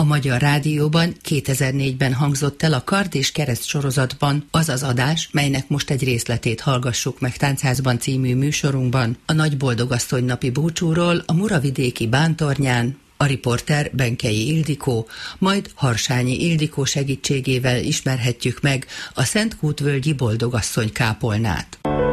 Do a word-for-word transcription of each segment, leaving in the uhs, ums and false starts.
A Magyar Rádióban kétezer-négyben hangzott el a Kard és Kereszt sorozatban az az adás, melynek most egy részletét hallgassuk meg Táncházban című műsorunkban, a Nagy Boldogasszonynapi búcsúról a muravidéki Bántornyán, a riporter Benkei Ildikó, majd Harsányi Ildikó segítségével ismerhetjük meg a Szentkútvölgyi Boldogasszony kápolnát.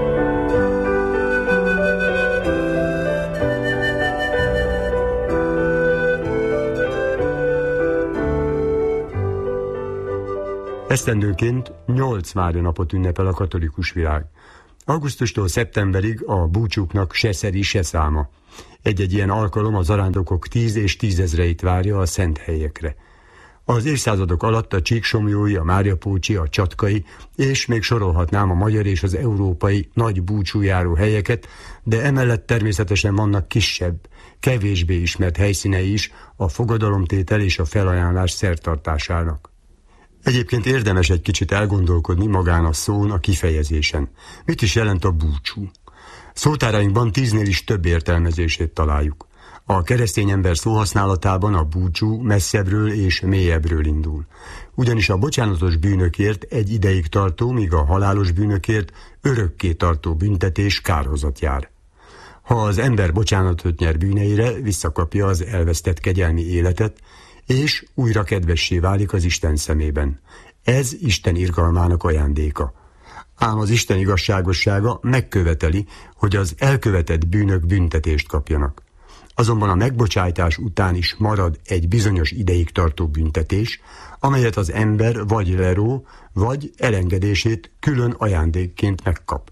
Esztendőként nyolc várőnapot ünnepel a katolikus világ. Augusztustól szeptemberig a búcsúknak se szeri, se száma. Egy-egy ilyen alkalom a zarándokok tíz és tízezreit várja a szent helyekre. Az évszázadok alatt a csíksomlyói, a máriapócsi, a csatkai, és még sorolhatnám a magyar és az európai nagy búcsújáró helyeket, de emellett természetesen vannak kisebb, kevésbé ismert helyszínei is a fogadalomtétel és a felajánlás szertartásának. Egyébként érdemes egy kicsit elgondolkodni magán a szón, a kifejezésen. Mit is jelent a búcsú? Szótárainkban tíznél is több értelmezését találjuk. A keresztény ember szóhasználatában a búcsú messzebbről és mélyebbről indul. Ugyanis a bocsánatos bűnökért egy ideig tartó, míg a halálos bűnökért örökké tartó büntetés, kárhozat jár. Ha az ember bocsánatot nyer bűneire, visszakapja az elvesztett kegyelmi életet, és újra kedvessé válik az Isten szemében. Ez Isten irgalmának ajándéka. Ám az Isten igazságossága megköveteli, hogy az elkövetett bűnök büntetést kapjanak. Azonban a megbocsájtás után is marad egy bizonyos ideig tartó büntetés, amelyet az ember vagy leró, vagy elengedését külön ajándékként megkap.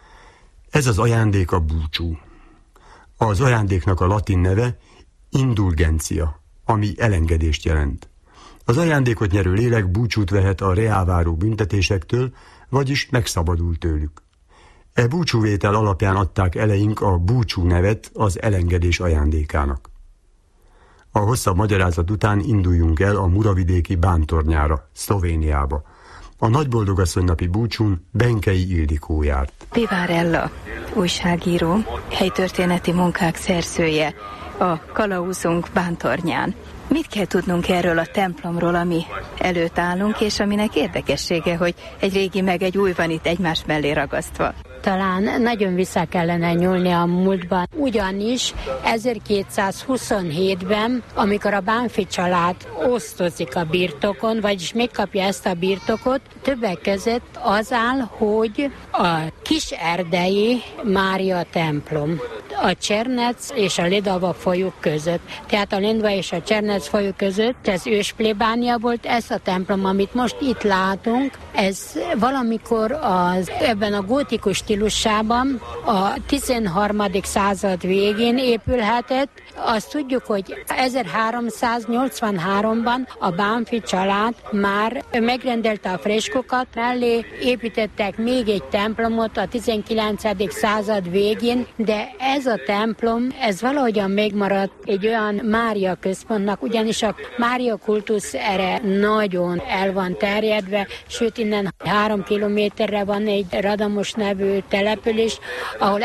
Ez az ajándék a búcsú. Az ajándéknak a latin neve indulgencia, ami elengedést jelent. Az ajándékot nyerő lélek búcsút vehet a reáváró büntetésektől, vagyis megszabadul tőlük. E búcsúvétel alapján adták eleink a búcsú nevet az elengedés ajándékának. A hosszabb magyarázat után induljunk el a muravidéki Bántornyára, Szlovéniába. A Nagy Boldogasszonynapi búcsún Benkei Ildikó járt. Pivárella, újságíró, helytörténeti munkák szerzője, a Kalauzunk Bántornyán. Mit kell tudnunk erről a templomról, ami előtt állunk, és aminek érdekessége, hogy egy régi meg egy új van itt egymás mellé ragasztva? Talán nagyon vissza kellene nyúlni a múltban. Ugyanis ezerkétszázhuszonhétben, amikor a Bánffy család osztozik a birtokon, vagyis megkapja ezt a birtokot, többek között az áll, hogy a Kiserdei Mária templom a Csernec és a Ledava folyók között. Tehát a Lendva és a Csernec folyó között ez ősplébánia volt, ez a templom, amit most itt látunk, ez valamikor az, ebben a gótikus stílusában a tizenharmadik század végén épülhetett. Azt tudjuk, hogy ezerháromszáznyolcvanháromban a Bánffy család már megrendelte a freskokat, mellé építettek még egy templomot a tizenkilencedik század végén, de ez a templom, ez valahogyan megmaradt egy olyan Mária központnak, ugyanis a Mária kultusz erre nagyon el van terjedve, sőt innen három kilométerre van egy Radamos nevű település, ahol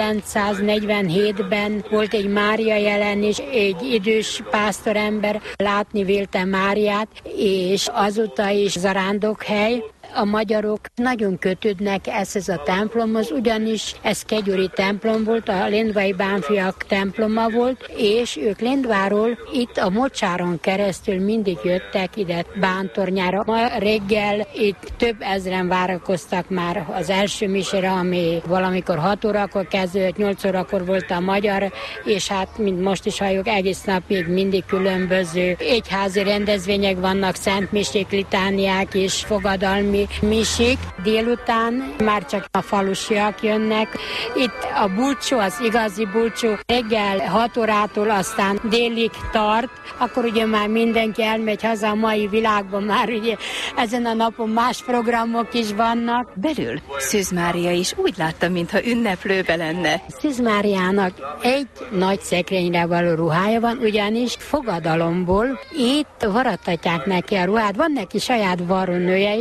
ezerkilencszáznegyvenhétben volt egy Mária jelenés, egy idős pásztorember látni vélte Máriát, és azóta is zarándokhely. A magyarok nagyon kötődnek ehhez a templomhoz, ugyanis ez kegyuri templom volt, a lendvai Bánffyak temploma volt, és ők Lendváról itt a mocsáron keresztül mindig jöttek ide Bántornyára. Ma reggel itt több ezren várakoztak már az első misére, ami valamikor hat órakor kezdődött, nyolc órakor volt a magyar, és hát, mint most is halljuk, egész napig mindig különböző egyházi rendezvények vannak, szentmisék, litániák és fogadalmi misik. Délután már csak a falusiak jönnek. Itt a búcsú, az igazi búcsú reggel hat órától aztán délig tart, akkor ugye már mindenki elmegy haza, a mai világban már ugye ezen a napon más programok is vannak. Belül Szűz Mária is úgy láttam, mintha ünneplőbe lenne. Szűz Máriának egy nagy szekrényre való ruhája van, ugyanis fogadalomból itt varattatják neki a ruhát. Van neki saját varrónője is. Megnézzük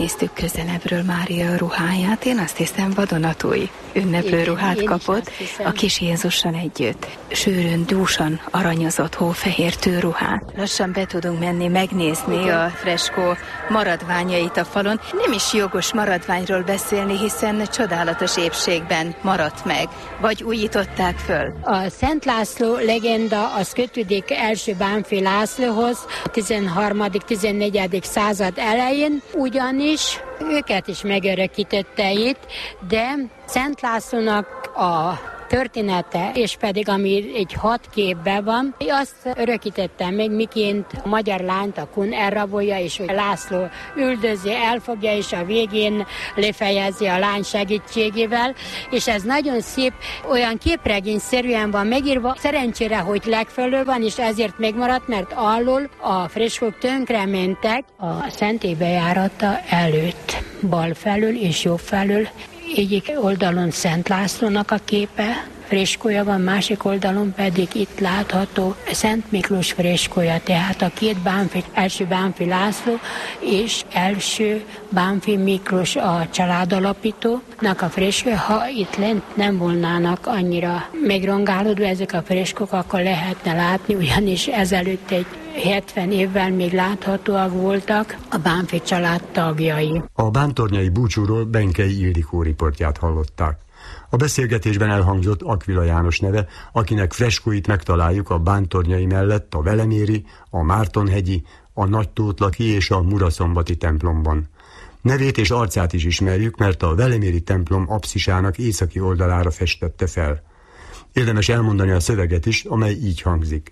megnéztük közelebbről Mária ruháját. Én azt hiszem vadonatúj ünneplő ruhát kapott a kis Jézussal együtt. Sűrűn, dúsan aranyozott hófehér tőruhát. Lassan be tudunk menni megnézni a freskó maradványait a falon. Nem is jogos maradványról beszélni, hiszen csodálatos épségben maradt meg, vagy újították föl. A Szent László legenda az kötődik első Bánffy Lászlóhoz a tizenharmadik-tizennegyedik század elején, ugyanis őket is megörökítette itt, de Szent Lászlónak a története, és pedig ami egy hat képben van, azt örökítette meg, miként a magyar lányt a kun elrabolja, és hogy László üldözi, elfogja, és a végén lefejezi a lány segítségével, és ez nagyon szép, olyan képregényszerűen van megírva, szerencsére, hogy legfelől van, és ezért megmaradt, mert alul a freskók tönkrementek a szentély bejárata előtt, bal felül és jobb felül. Egyik oldalon Szent Lászlónak a képe, freskója van, másik oldalon pedig itt látható Szent Miklós freskója, tehát a két Bánffy, első Bánffy László és első Bánffy Miklós a családalapítónak a freskója. Ha itt lent nem volnának annyira megrongálódva ezek a freskók, akkor lehetne látni, ugyanis ezelőtt egy hetven évvel még láthatóak voltak a Bánffy család tagjai. A bántornyai búcsúról Benkei Ildikó riportját hallották. A beszélgetésben elhangzott Aquila János neve, akinek freskóit megtaláljuk a bántornyai mellett a Veleméri, a Mártonhegyi, a Nagytótlaki és a Muraszombati templomban. Nevét és arcát is ismerjük, mert a Veleméri templom apszisának északi oldalára festette fel. Érdemes elmondani a szöveget is, amely így hangzik.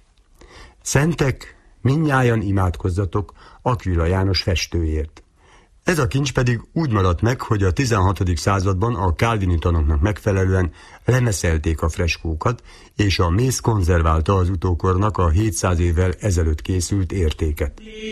Szentek, mindnyájan imádkozzatok Aquila János festőért. Ez a kincs pedig úgy maradt meg, hogy a tizenhatodik században a kálvini tanoknak megfelelően lemeszelték a freskókat, és a mész konzerválta az utókornak a hétszáz évvel ezelőtt készült értéket.